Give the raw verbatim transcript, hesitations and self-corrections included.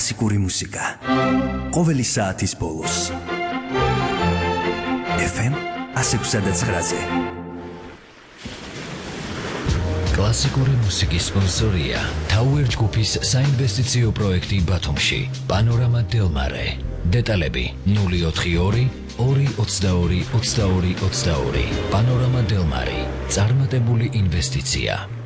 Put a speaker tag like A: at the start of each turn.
A: კლასიკური მუსიკა. ყოველი საათის ბოლოს. ეფ ემ one oh seven point nine-ზე. კლასიკური მუსიკის სპონსორია Tower ჯგუფის საინვესტიციო პროექტი ბათუმში. პანორამა დელმარე. დეტალები null four two two twenty-two twenty-two twenty-two. პანორამა დელმარი. წარმატებული ინვესტიცია.